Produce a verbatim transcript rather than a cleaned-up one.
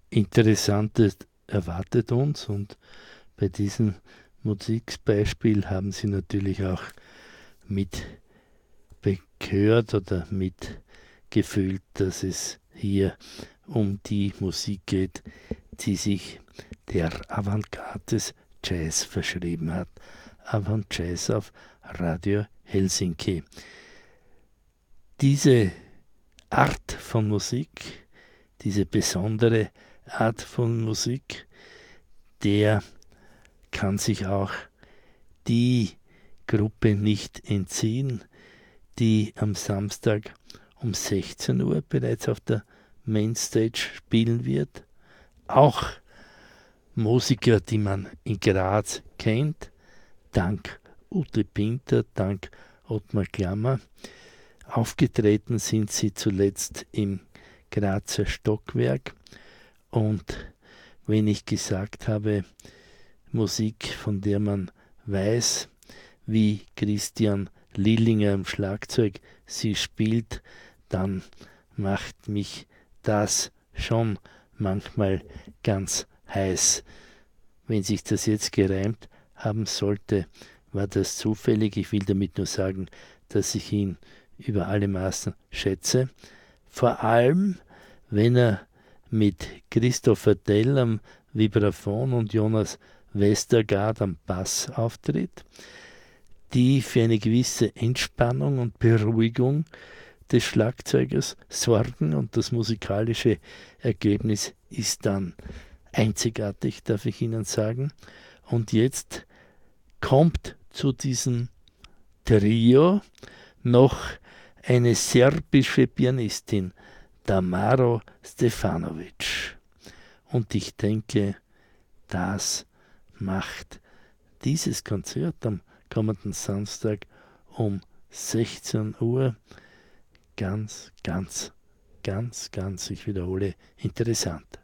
Interessantes erwartet uns, und bei diesem Musikbeispiel haben Sie natürlich auch mitgehört oder mitgefühlt, dass es hier um die Musik geht, die sich der Avantgarde des Jazz verschrieben hat. Avant Jazz auf Radio Helsinki. Diese Art von Musik, diese besondere Art von Musik, der kann sich auch die Gruppe nicht entziehen, die am Samstag um sechzehn Uhr bereits auf der Mainstage spielen wird. Auch Musiker, die man in Graz kennt, dank Ute Pinter, dank Ottmar Klammer. Aufgetreten sind sie zuletzt im Grazer Stockwerk, und wenn ich gesagt habe, Musik, von der man weiß, wie Christian Lillinger am Schlagzeug sie spielt, dann macht mich das schon manchmal ganz heiß. Wenn sich das jetzt gereimt haben sollte, war das zufällig. Ich will damit nur sagen, dass ich ihn über alle Maßen schätze. Vor allem, wenn er mit Christopher Tell am Vibraphon und Jonas Westergaard am Bass auftritt, die für eine gewisse Entspannung und Beruhigung des Schlagzeugers sorgen, und das musikalische Ergebnis ist dann einzigartig, darf ich Ihnen sagen. Und jetzt kommt zu diesem Trio noch eine serbische Pianistin, Tamaro Stefanovic. Und ich denke, das macht dieses Konzert am kommenden Samstag um sechzehn Uhr ganz, ganz, ganz, ganz, ich wiederhole, interessant.